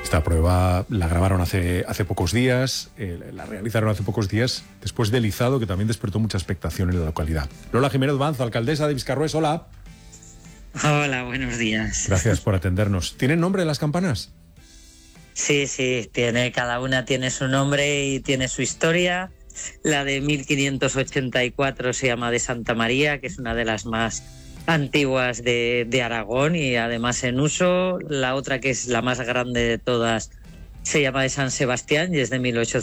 Esta prueba la grabaron hace pocos días, la realizaron hace pocos días, después del izado, que también despertó mucha expectación en la localidad. Lola Jiménez Banzo, alcaldesa de Viscarrués, hola. Hola, buenos días. Gracias por atendernos. ¿Tienen nombre las campanas? Sí, cada una tiene su nombre y tiene su historia. La de 1584 se llama de Santa María, que es una de las más antiguas de Aragón y además en uso. La otra, que es la más grande de todas, se llama de San Sebastián y es de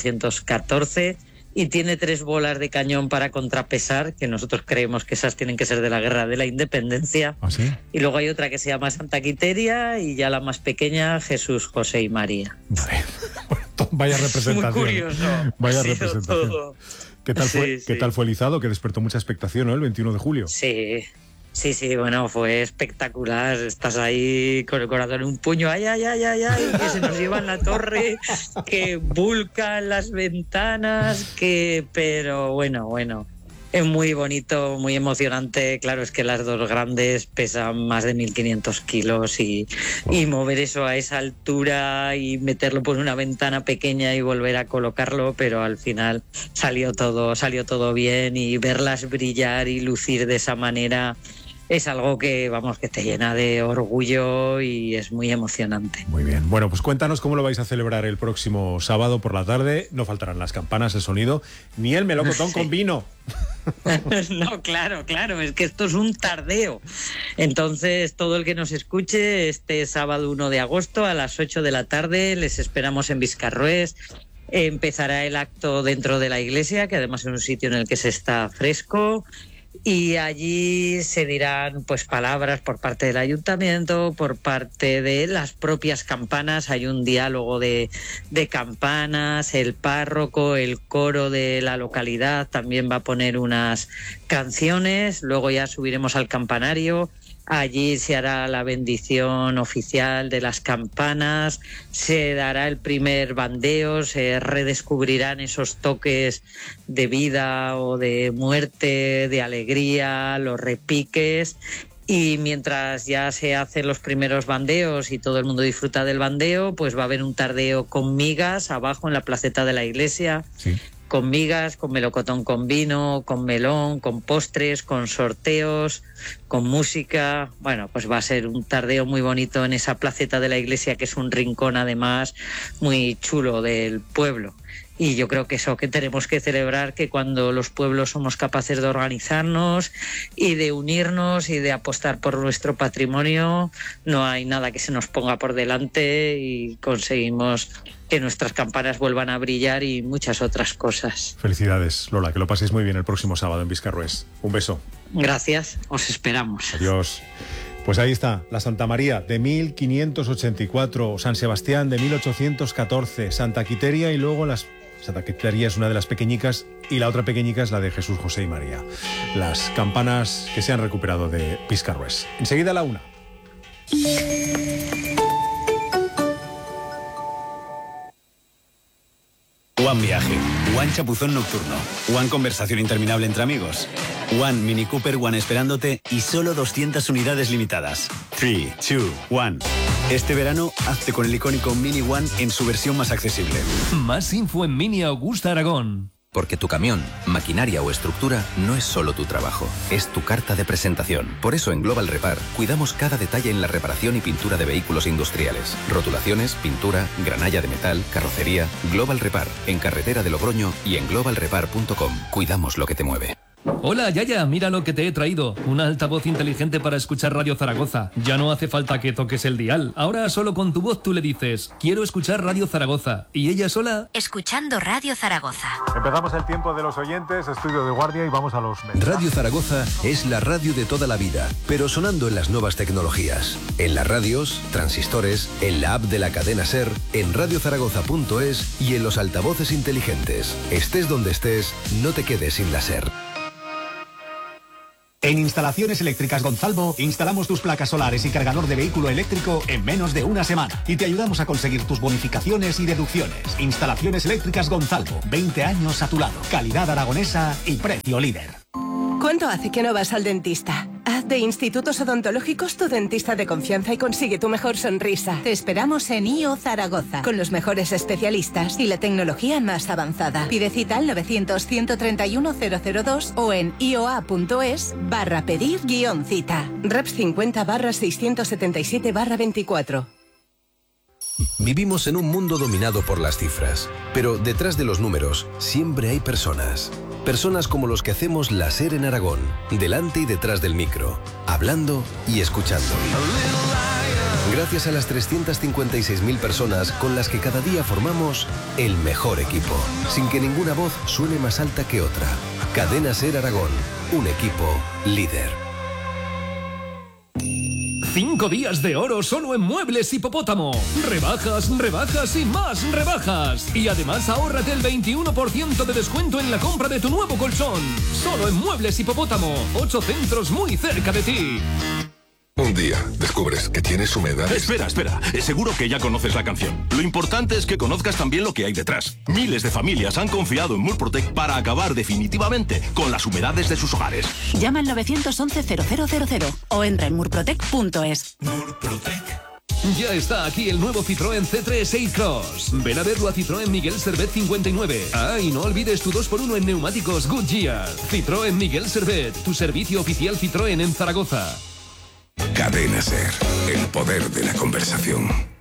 1814 y tiene 3 bolas de cañón para contrapesar, que nosotros creemos que esas tienen que ser de la Guerra de la Independencia. ¿Ah, sí? Y luego hay otra que se llama Santa Quiteria y ya la más pequeña, Jesús, José y María. Vale. Vaya representación. Muy curioso. Vaya representación. Todo. ¿Qué tal fue el izado? Que despertó mucha expectación, ¿no? El 21 de julio. Sí, bueno, fue espectacular. Estás ahí con el corazón en un puño, ay, que se nos lleva en la torre, que vulcan las ventanas, pero bueno. Es muy bonito, muy emocionante. Claro, es que las dos grandes pesan más de 1.500 kilos y mover eso a esa altura y meterlo por una ventana pequeña y volver a colocarlo, pero al final salió todo bien y verlas brillar y lucir de esa manera es algo que te llena de orgullo y es muy emocionante. Muy bien. Bueno, pues cuéntanos cómo lo vais a celebrar el próximo sábado por la tarde. No faltarán las campanas, el sonido, ni el melocotón con vino. No, claro, es que esto es un tardeo. Entonces, todo el que nos escuche este sábado 1 de agosto a las 8 de la tarde, les esperamos en Viscarrués. Empezará el acto dentro de la iglesia, que además es un sitio en el que se está fresco. Y allí se dirán palabras por parte del ayuntamiento, por parte de las propias campanas. Hay un diálogo de campanas, el párroco, el coro de la localidad también va a poner unas canciones. Luego ya subiremos al campanario. Allí se hará la bendición oficial de las campanas, se dará el primer bandeo, se redescubrirán esos toques de vida o de muerte, de alegría, los repiques. Y mientras ya se hacen los primeros bandeos y todo el mundo disfruta del bandeo, pues va a haber un tardeo con migas abajo en la placeta de la iglesia. Sí. Con migas, con melocotón con vino, con melón, con postres, con sorteos, con música. Bueno, pues va a ser un tardeo muy bonito en esa placeta de la iglesia, que es un rincón además muy chulo del pueblo. Y yo creo que eso que tenemos que celebrar, que cuando los pueblos somos capaces de organizarnos y de unirnos y de apostar por nuestro patrimonio, no hay nada que se nos ponga por delante y conseguimos que nuestras campanas vuelvan a brillar y muchas otras cosas. Felicidades, Lola, que lo paséis muy bien el próximo sábado en Viscarrués. Un beso. Gracias, os esperamos. Adiós. Pues ahí está, la Santa María de 1584, San Sebastián de 1814, Santa Quiteria y luego Santa Quiteria es una de las pequeñicas y la otra pequeñica es la de Jesús, José y María. Las campanas que se han recuperado de Viscarrués. Enseguida la 1. One Viaje, One Chapuzón Nocturno, One Conversación Interminable entre amigos, One Mini Cooper One esperándote y solo 200 unidades limitadas. 3, 2, 1. Este verano, hazte con el icónico Mini One en su versión más accesible. Más info en Mini Augusta Aragón. Porque tu camión, maquinaria o estructura no es solo tu trabajo, es tu carta de presentación. Por eso en Global Repar cuidamos cada detalle en la reparación y pintura de vehículos industriales. Rotulaciones, pintura, granalla de metal, carrocería. Global Repar, en carretera de Logroño y en globalrepar.com. Cuidamos lo que te mueve. Hola, Yaya, mira lo que te he traído. Una altavoz inteligente para escuchar Radio Zaragoza. Ya no hace falta que toques el dial. Ahora solo con tu voz tú le dices, quiero escuchar Radio Zaragoza. Y ella sola... Escuchando Radio Zaragoza. Empezamos el tiempo de los oyentes, estudio de guardia y vamos a los medios. Radio Zaragoza es la radio de toda la vida, pero sonando en las nuevas tecnologías. En las radios, transistores, en la app de la cadena SER, en radiozaragoza.es y en los altavoces inteligentes. Estés donde estés, no te quedes sin la SER. En Instalaciones Eléctricas Gonzalvo instalamos tus placas solares y cargador de vehículo eléctrico en menos de una semana y te ayudamos a conseguir tus bonificaciones y deducciones. Instalaciones Eléctricas Gonzalvo, 20 años a tu lado, calidad aragonesa y precio líder. ¿Cuánto hace que no vas al dentista? Haz de Institutos Odontológicos tu dentista de confianza y consigue tu mejor sonrisa. Te esperamos en IO Zaragoza, con los mejores especialistas y la tecnología más avanzada. Pide cita al 900-131-002 o en ioa.es/pedir-cita. Reps 50/677/24. Vivimos en un mundo dominado por las cifras, pero detrás de los números siempre hay personas. Personas como los que hacemos la SER en Aragón, delante y detrás del micro, hablando y escuchando. Gracias a las 356.000 personas con las que cada día formamos el mejor equipo, sin que ninguna voz suene más alta que otra. Cadena SER Aragón, un equipo líder. 5 días de oro solo en Muebles Hipopótamo. Rebajas, rebajas y más rebajas. Y además ahórrate el 21% de descuento en la compra de tu nuevo colchón. Solo en Muebles Hipopótamo. 8 centros muy cerca de ti. Un día descubres que tienes humedad. Espera. Seguro que ya conoces la canción. Lo importante es que conozcas también lo que hay detrás. Miles de familias han confiado en Murprotec para acabar definitivamente con las humedades de sus hogares. Llama al 911-0000 o entra en murprotec.es. Murprotec. Ya está aquí el nuevo Citroën C3 Ace-Cross. Ven a verlo a Citroën Miguel Servet 59. Ah, y no olvides tu 2x1 en neumáticos Goodyear. Citroën Miguel Servet, tu servicio oficial Citroën en Zaragoza. Cadena SER, el poder de la conversación.